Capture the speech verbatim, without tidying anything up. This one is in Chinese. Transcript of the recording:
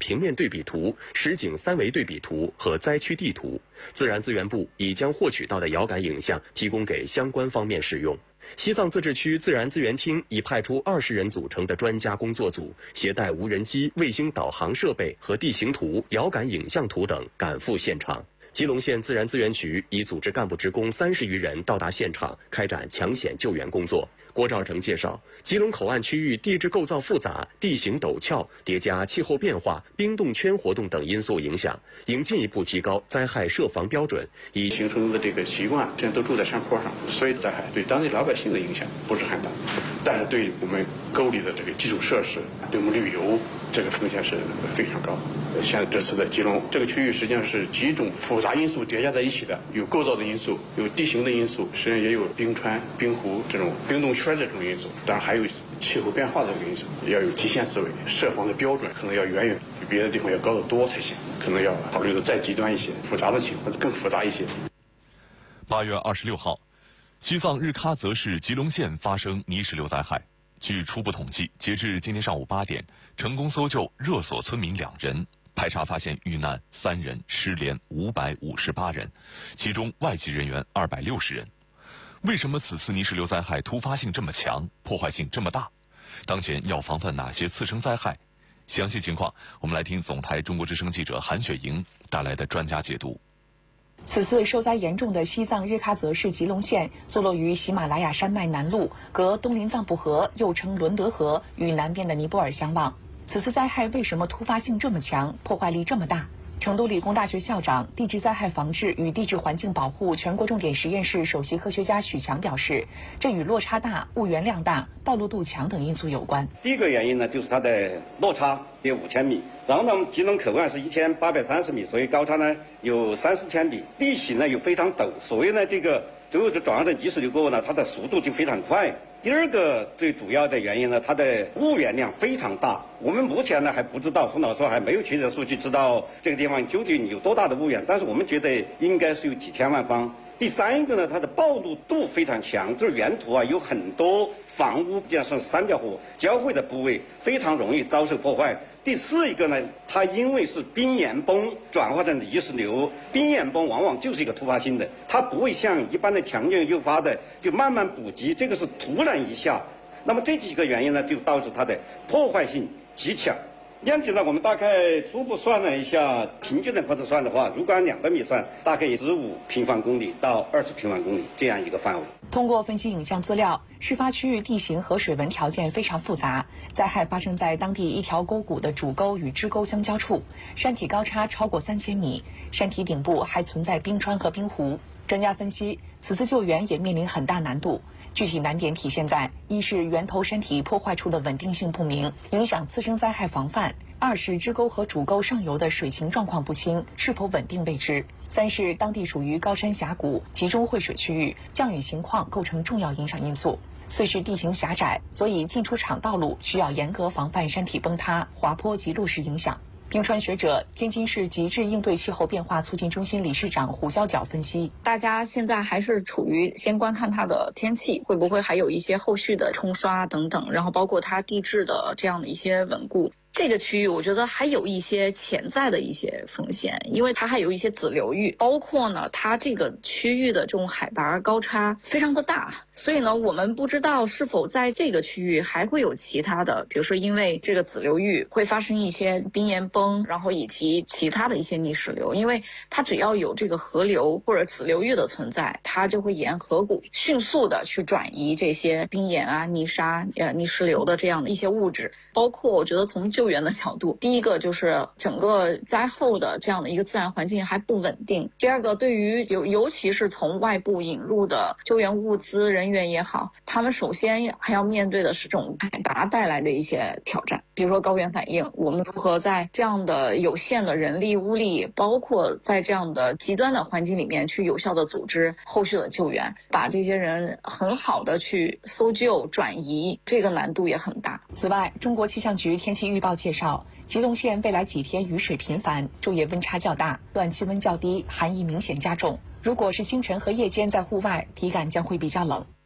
平面对比图、实景三维对比图和灾区地图。自然资源部已将获取到的遥感影像提供给相关方面使用。西藏自治区自然资源厅已派出二十人组成的专家工作组，携带无人机、卫星导航设备和地形图、遥感影像图等赶赴现场。吉隆县自然资源局已组织干部职工三十余人到达现场，开展抢险救援工作。郭兆成介绍，吉隆口岸区域地质构造复杂，地形陡峭，叠加气候变化、冰冻圈活动等因素影响，应进一步提高灾害设防标准，以形成的这个习惯，现在都住在山坡上，所以灾害对当地老百姓的影响不是很大，但是对我们沟里的这个基础设施，对我们旅游这个风险是非常高。像这次的吉隆这个区域，实际上是几种复杂因素叠加在一起的，有构造的因素，有地形的因素，实际上也有冰川、冰湖这种冰冻圈的这种因素，当然还有气候变化的这个因素，要有极限思维，设防的标准可能要远远比别的地方要高得多才行，可能要考虑的再极端一些，复杂的情况更复杂一些。 八月二十六号，西藏日喀则市吉隆县发生泥石流灾害。据初步统计，截至今天上午八点，成功搜救热索村民两人，排查发现遇难三人，失联五百五十八人，其中外籍人员二百六十人。为什么此次泥石流灾害突发性这么强，破坏性这么大？当前要防范哪些次生灾害？详细情况，我们来听总台中国之声记者韩雪莹带来的专家解读。 此次受灾严重的西藏日喀则市吉隆县，坐落于喜马拉雅山脉南麓，隔东林藏布河又称伦德河与南边的尼泊尔相望。此次灾害为什么突发性这么强，破坏力这么大？成都理工大学校长、地质灾害防治与地质环境保护全国重点实验室首席科学家许强表示，这与落差大、物源量大、暴露度强等因素有关。 第一个原因呢，就是它的落差有五千米，然后呢，吉隆口岸是一千八百三十米，所以高差呢有三四千米，地形呢又非常陡，所以呢，这个最后就转化成泥石流过后呢，它的速度就非常快。第二个最主要的原因呢，它的物源量非常大。我们目前呢还不知道，冯导说还没有确切数据知道这个地方究竟有多大的物源，但是我们觉得应该是有几千万方。第三个呢，它的暴露度非常强，就是原土啊有很多房屋加上三条河交汇的部位，非常容易遭受破坏。第四一个呢，它因为是冰岩崩转化成泥石流，冰岩崩往往就是一个突发性的，它不会像一般的强震诱发的就慢慢补给，这个是突然一下。那么这几个原因呢，就导致它的破坏性极强。因此呢，我们大概初步算了一下，平均的方式算的话，如果按两百米算，大概十五平方公里到二十平方公里这样一个范围。 通过分析影像资料，事发区域地形和水文条件非常复杂，灾害发生在当地一条沟谷的主沟与支沟相交处，山体高差超过三千米，山体顶部还存在冰川和冰湖。专家分析，此次救援也面临很大难度。具体难点体现在：一是源头山体破坏处的稳定性不明，影响次生灾害防范；二是支沟和主沟上游的水情状况不清，是否稳定未知；三是当地属于高山峡谷，集中汇水区域，降雨情况构成重要影响因素；四是地形狭窄，所以进出场道路需要严格防范山体崩塌、滑坡及路势影响。冰川学者、天津市极致应对气候变化促进中心理事长胡小脚分析， 大家现在还是处于先观看它的天气，会不会还有一些后续的冲刷等等，然后包括它地质的这样的一些稳固。这个区域我觉得还有一些潜在的一些风险，因为它还有一些子流域，包括呢它这个区域的这种海拔高差非常的大，所以呢我们不知道是否在这个区域还会有其他的，比如说因为这个子流域会发生一些冰岩崩，然后以及其他的一些泥石流，因为它只要有这个河流或者子流域的存在，它就会沿河谷迅速的去转移这些冰岩啊、泥沙、呃泥石流的这样的一些物质。包括我觉得从救援的角度，第一个就是整个灾后的这样的一个自然环境还不稳定，第二个对于尤尤其是从外部引入的救援物资人员也好，他们首先还要面对的是这种海拔带来的一些挑战，比如说高原反应，我们如何在这样的有限的人力物力，包括在这样的极端的环境里面去有效的组织后续的救援，把这些人很好的去搜救转移，这个难度也很大。 此外，中国气象局天气预报介绍，吉隆县未来几天雨水频繁，昼夜温差较大，段气温较低，寒意明显加重。如果是清晨和夜间在户外，体感将会比较冷。